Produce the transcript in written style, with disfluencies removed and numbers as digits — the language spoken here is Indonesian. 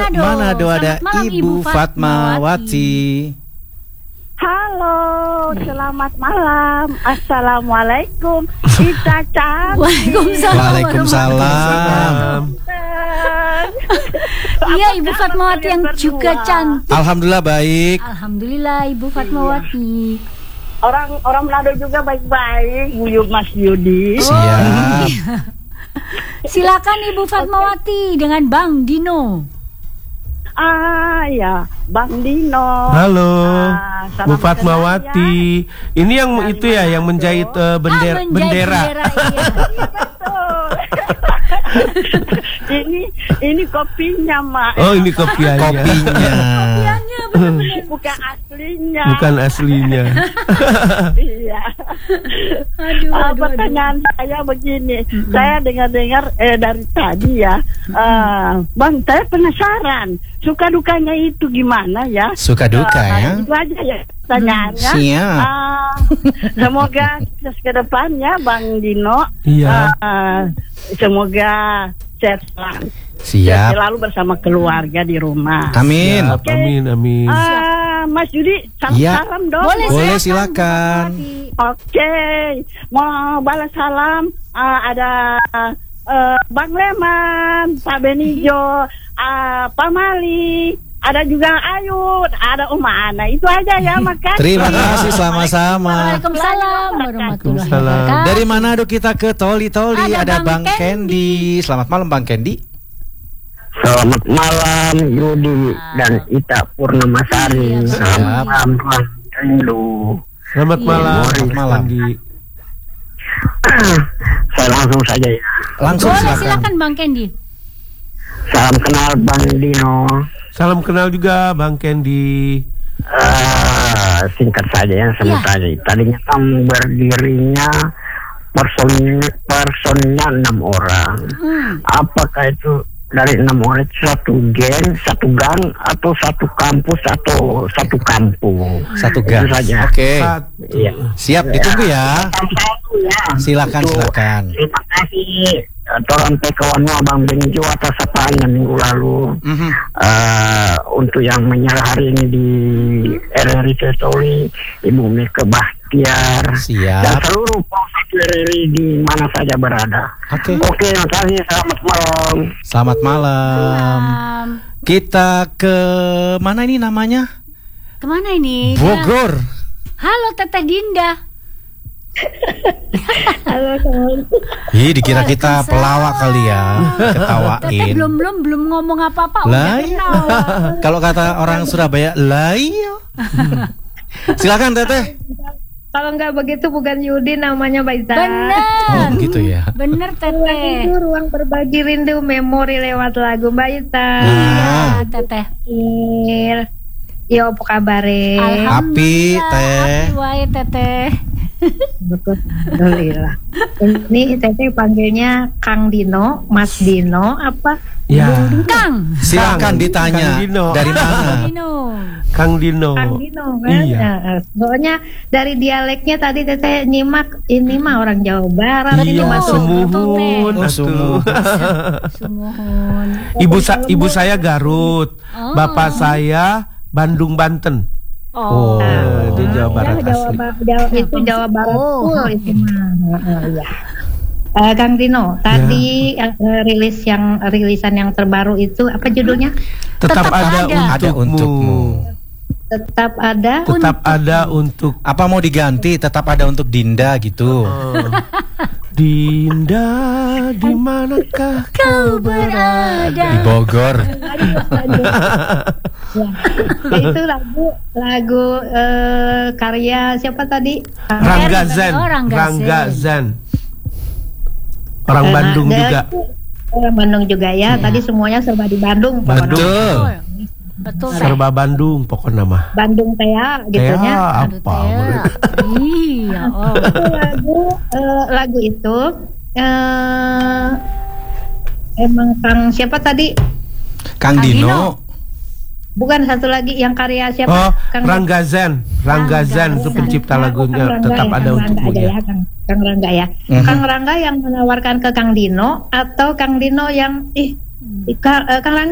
Manado ada Selamat malam, Ibu Fatmawati. Halo, selamat malam. Assalamualaikum. Kita cantik. Waalaikumsalam. Iya, Ibu Fatmawati yang juga cantik. Alhamdulillah baik. Alhamdulillah Ibu Fatmawati. Orang Manado juga baik-baik. Buyut Mas Yudi. Siap. Silakan Ibu Fatmawati dengan Bang Dino. Ya, Bang Dino. Halo, salam Bu Fatmawati. Ini yang Dari itu ya, yang menjahit Menjahit bendera. iya. Betul. ini kopinya, Mak. Oh, ini kopiannya. Kopinya. Kopiannya benar-benar. Bukan aslinya. Bukan aslinya. Iya. Aduh. Pertanyaan saya begini, saya dengar-dengar dari tadi ya, Bang, saya penasaran, suka dukanya itu gimana ya? Suka duka ya. Itu aja ya pertanyaannya. Siap. Semoga sukses ke depannya, Bang Dino. Iya. Semoga sehat selalu. Siap. Selalu bersama keluarga di rumah. Amin. Siap, amin. Mas Yudi, Iya. salam dong. Boleh, silakan. Oke, mau balas salam. Ada Bang Leman, Pak Benijo, Pak Mali, ada juga Ayud, ada Uma Ana. Itu aja ya, makasih. Terima kasih sama-sama. Waalaikumsalam warahmatullahi Waalaikumsalam. wabarakatuh. Dari Manado kita ke Toli-Toli ada Ada Bang Bang Kendi. Selamat malam Bang Kendi. Selamat malam Yudi dan Ita Purnamasari. Selamat malam Bang Rindu. Selamat malam. Selamat malam. Andi. Saya langsung saja ya. Langsung Boleh, silakan. silakan Bang Kendi. Salam kenal Bang Dino. Salam kenal juga Bang Kendi. Singkat saja ya, sebut Ya. aja. Tadinya kamu berdirinya personnya 6 orang. Apakah itu dari 6 orang itu satu geng, satu gang, atau satu kampus, atau satu kampung? Satu Itu gang. saja. Oke. Iya. Siap ditunggu ya. Silakan, Itu. silakan. Terima kasih Toran kawannya Bang Benjo atas sapaannya minggu lalu. Untuk yang menyerah hari ini di RRI Tori, Ibu Mika Bahtiar, Siap. dan seluruh pengurus RRI di mana saja berada. Oke. Oke, terima kasih. Selamat malam. Selamat malam. Kita ke mana ini namanya? Kemana ini? Bogor. Halo Teteh Dinda. Halo, teman. Ih, dikira kita pelawak kali ya. Teteh Ketawain. belum ngomong apa-apa Lah, udah ketawa. kalau kata orang Surabaya, lah iya. Silakan Teteh. Kalau nggak begitu bukan Yudi, namanya Baita. Bener. Oh, gitu ya. Bener Teteh. Itu ruang berbagi rindu memori lewat lagu Baita. Nah, Teteh. Yo, apa kabar? Api, Teh. Api wae Teteh. Alhamdulillah. Ini Teteh panggilnya Kang Dino, Mas Dino, apa? Ya. Kang. Silakan ditanya. Kang Dino. Dari mana? Dino. Kang Dino. Kang Dino kan? Iya. Nah, soalnya dari dialeknya tadi Teteh nyimak, ini mah orang Jawa Barat. Ini Iya, mah Sumuhun. Oh, Sumuhun. Sumuhun. Ibu saya Garut, Oh. bapak saya Bandung Banten. Oh. Di Jawa Barat asli. Itu Jawa Barat Oh. full itu mah. Iya. Kang Dino, tadi rilisan yang terbaru itu apa judulnya? Tetap ada Ada untukmu. Tetap ada. Tetap ada untuk Apa mau diganti? Tetap ada untuk Dinda gitu. Dinda, di manakah Kau berada. Di Bogor. Ya, itu lagu karya siapa tadi? Rangga Zen. Oh, Rangga Zen. Orang Bandung juga. Orang Bandung juga ya. Tadi semuanya serba di Bandung. pokoknya. Betul. Betul. Serba Bandung pokoknya mah. Bandung Tea gitunya. Apa? Iya. Oh. Itu lagu itu emang Kang siapa tadi? Kang Dino. Dino. Bukan satu lagi yang karya siapa? Oh, Kang Rangga Zen. Rangga Zen itu pencipta lagunya Kang Rangga Tetap ya, Ada Kang Untukmu Rangga ya. ya. Kang Rangga ya. Kang Rangga yang menawarkan ke Kang Dino atau Kang Dino yang Kang Rangga